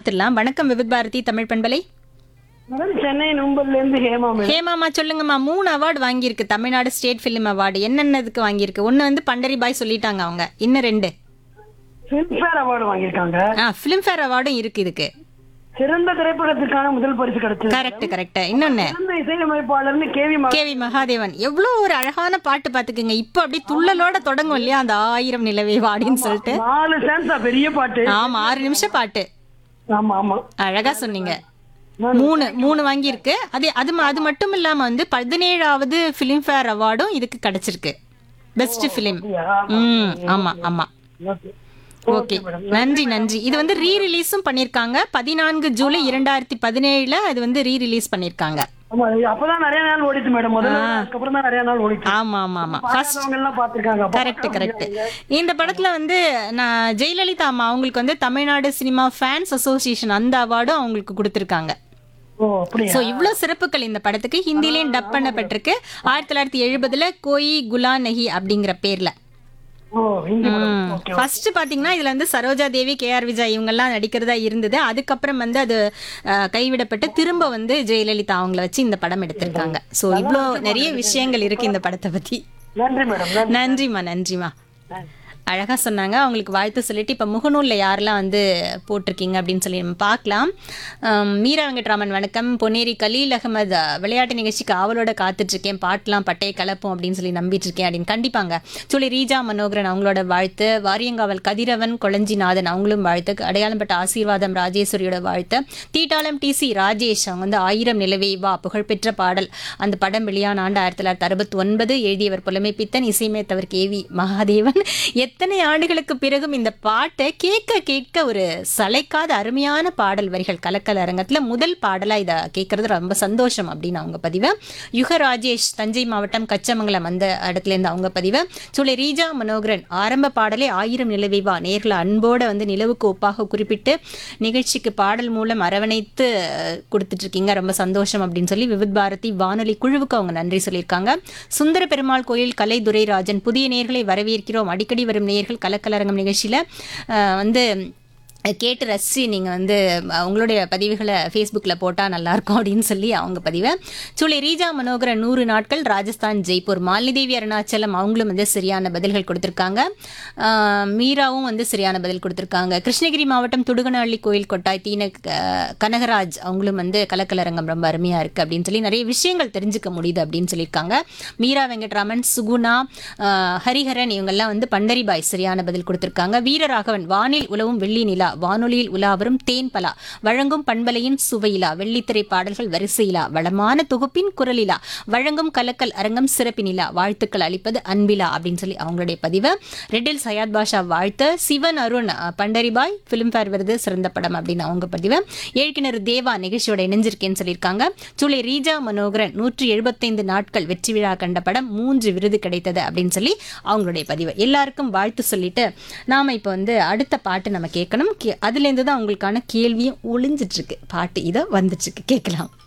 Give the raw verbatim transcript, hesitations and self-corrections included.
பார்த்துடலாம். வணக்கம் விவித் பாரதி தமிழ் பண்பலை. மேடம் சென்னை நும்பல்ல இருந்து ஹேமா மேடம். ஹேமாமா சொல்லுங்கம்மா. மூணு அவார்டு வாங்கியிருக்கு தமிழ்நாடு ஸ்டேட் ஃபிலிம் அவார்டு. என்னென்னதுக்கு வாங்கியிருக்கு? ஒன்று வந்து பண்டரி பாய் சொல்லிட்டாங்க அவங்க. இன்னும் ரெண்டு ஃபிலிம்ஃபேர் அவார்டு வாங்கியிருக்காங்க. ஆ ஃபிலிம்ஃபேர் அவார்டும் இருக்கு இதுக்கு. சிறந்த திரைப்படத்துக்கான முதல் பரிசு கிடைச்சது. Correct correct. இன்னொன்னு சிறந்த இசையமைப்பாளர்னு கேவி மகா- கேவி மகாதேவன். எவ்வளோ ஒரு அழகான பாட்டு பாத்துக்குங்க. இப்போ அப்படியே துள்ளலோட தொடங்கும் இல்லையா அந்த ஆயிரம் நிலவே வாடின்னு சொல்லிட்டு. நாலு சான்ஸா பெரிய பாட்டு. ஆமா, ஆறு நிமிஷம் பாட்டு. ஆமா ஆமா. அழகா சொன்னீங்க. மூணு மூணு வாங்கியிருக்கு. அது அது ம- அது மட்டும் இல்லாம வந்து பதினேழாவது ஃபிலிம்ஃபேர் அவார்டும் இதுக்கு கிடைச்சிருக்கு. Best film. ம் ஆமா ஆமா. ஓகே. ஓகே, நன்றி நன்றி. இது வந்து ரீ ரிலீஸும் பண்ணிருக்காங்க. பதினான்கு ஜூலை இரண்டாயிரத்தி பதினேழுல இது வந்து ரீ ரிலீஸ் பண்ணிருக்காங்க. ஆமா இது அப்பதான் நிறைய நாள் ஓடிச்சு மேடம். முதல்ல அதுக்கப்புறம் தான் நிறைய நாள் ஓடிச்சு. ஆமா ஆமா ஆமா. ஃபர்ஸ்ட் அவங்க எல்லாம் பாத்துருக்காங்க. Correct correct. இந்த படத்துல வந்து நான் ஜெயலலிதா அம்மா அவங்களுக்கு வந்து தமிழ்நாடு சினிமா ஃபேன்ஸ் அசோசியேஷன் அந்த அவார்டும் அவங்களுக்கு கொடுத்திருக்காங்க. ஓ அப்படியா? சோ இவ்ளோ சிறப்புகள் இந்த படத்துக்கு. ஹிந்திலையும் டப் பண்ணப்பட்டிருக்கு. ஆயிரத்தி தொள்ளாயிரத்தி எழுபதுல கோயி குலா நஹி அப்படிங்கிற பேர்ல. ஓ ஹிந்தி படம். ஓகே. ஃபர்ஸ்ட் பாத்தீங்கன்னா இதுல வந்து சரோஜா தேவி, கே ஆர் விஜய் இவங்க எல்லாம் நடிக்கிறதா இருந்தது. அதுக்கப்புறம் வந்து அது அஹ், கைவிடப்பட்டு திரும்ப வந்து ஜெயலலிதா அவங்கள வச்சு இந்த படம் எடுத்திருக்காங்க. சோ இவ்ளோ நிறைய விஷயங்கள் இருக்கு இந்த படத்தை பத்தி. நன்றி மேடம். நன்றி. நன்றிம்மா நன்றிம்மா. நன்றி. அழகா சொன்னாங்க. அவங்களுக்கு வாழ்த்து சொல்லிட்டு இப்போ முகநூலில் யாரெல்லாம் வந்து போட்டிருக்கீங்க அப்படின்னு சொல்லி நம்ம பார்க்கலாம். ஆம், மீரா வெங்கட்ராமன் வணக்கம். பொன்னேரி கலீல் அகமது அஹ், விளையாட்டு நிகழ்ச்சிக்கு ஆவலோட காத்துட்ருக்கேன். பாட்டெலாம் பட்டையை கலப்போம் அப்படின்னு சொல்லி நம்பிட்டு இருக்கேன் அப்படின்னு. கண்டிப்பாங்க சொல்லி ரீஜா மனோகரன் அவங்களோட வாழ்த்து. வாரியங்காவல் கதிரவன் கொளஞ்சிநாதன் அவங்களும் வாழ்த்து. அடையாளம்பட்ட ஆசீர்வாதம் ராஜேஸ்வரியோட வாழ்த்து. தீட்டாளம் டி சி ராஜேஷ் அவங்க வந்து ஆயிரம் நிலவே வா புகழ்பெற்ற பாடல். அந்த படம் வெளியான ஆண்டு ஆயிரத்தி தொள்ளாயிரத்தி அறுபத்தி ஒன்பது. எழுதியவர் புலமை பித்தன், இசையமைத்தவர் கே வி மகாதேவன். எத்தனை ஆண்டுகளுக்கு பிறகும் இந்த பாட்டை கேட்க கேட்க ஒரு சளைக்காத அருமையான பாடல் வரிகள். கலக்கல் அரங்கத்துல முதல் பாடலா இதை கேட்கறது ரொம்ப சந்தோஷம் அப்படின்னு அவங்க பதிவு. யுக ராஜேஷ் தஞ்சை மாவட்டம் கச்சமங்கலம் அந்த இடத்துல இருந்து அவங்க பதிவு. சொல்லி ரீஜா மனோகரன் ஆரம்ப பாடலே ஆயிரம் நிலவே வா நேர்ல அன்போட வந்து நிலவுக்கு ஒப்பாக குறிப்பிட்டு நிகழ்ச்சிக்கு பாடல் மூலம் அரவணைத்து அஹ், கொடுத்துட்டு இருக்கீங்க. ரொம்ப சந்தோஷம் அப்படின்னு சொல்லி விவித் பாரதி வானொலி குழுவுக்கு அவங்க நன்றி சொல்லியிருக்காங்க. சுந்தர பெருமாள் கோயில் கலை துரைராஜன் புதிய நேர்களை வரவேற்கிறோம். அடிக்கடி வரும் நேர்கள் கலக்கலரங்கம் நிகழ்ச்சியில் வந்து கேட்டு ரசித்து நீங்கள் வந்து உங்களுடைய பதிவுகளை ஃபேஸ்புக்கில் போட்டால் நல்லாயிருக்கும் அப்படின்னு சொல்லி அவங்க பதிவை. சொல்லி ரீஜா மனோகரன் நூறு நாட்கள் ராஜஸ்தான் ஜெய்ப்பூர். மாலினி அருணாச்சலம் அவங்களும் வந்து சரியான பதில்கள் கொடுத்துருக்காங்க. ஆஹ் மீராவும் வந்து சரியான பதில் கொடுத்துருக்காங்க. கிருஷ்ணகிரி மாவட்டம் துடுகனஹள்ளி கோயில் கொட்டாய் தீன க- கனகராஜ் அவங்களும் வந்து கலக்கலரங்கம் ரொம்ப அருமையாக இருக்குது அப்படின்னு சொல்லி நிறைய விஷயங்கள் தெரிஞ்சுக்க முடியுது அப்படின்னு சொல்லியிருக்காங்க. மீரா வெங்கட்ராமன், சுகுணா, ஆஹ் ஹரிஹரன் இவங்கெல்லாம் வந்து பண்டரி பாய் சரியான பதில் கொடுத்துருக்காங்க. வீரராகவன் வானில் உலவும் வெள்ளி நிலா வானொலியில் உலாவரும் தேன் பலா வழங்கும் பண்பலையின் சுவையிலா வெள்ளித்திரை பாடல்கள் வரிசையிலா வளமான தொகுப்பின் குரலிலா வழங்கும் கலக்கல் அரங்கம் சிறப்பினிலா வாழ்த்துக்கள் அளிப்பது அன்பிலா அப்படின்னு சொல்லி அவங்களுடைய பதிவு. ரெட்டில் சையத் பாஷா வாழ்த்து. சிவன் அருண் அஹ், பண்டரிபாய் பிலிம்ஃபேர் விருது சிறந்த படம் அப்படின்னு அவங்க பதிவு. ஏழ்கிணறு தேவா நிகழ்ச்சியோட இணைஞ்சிருக்கேன்னு சொல்லியிருக்காங்க. சுளை ரீஜா மனோகரன் நூற்றி எழுபத்தைந்து நாட்கள் வெற்றி விழா கண்ட படம் மூன்று விருது கிடைத்தது அப்படின்னு சொல்லி அவங்களுடைய பதிவு. எல்லாருக்கும் வாழ்த்து சொல்லிட்டு நாம இப்போ வந்து அடுத்த பாட்டு நம்ம கேட்கணும். கே- அதுலேருந்து தான் உங்களுக்கான கேள்வியும் ஒளிஞ்சிட்டு இருக்கு. பாட்டு இதோ வந்துட்டு இருக்கு, கேட்கலாம்.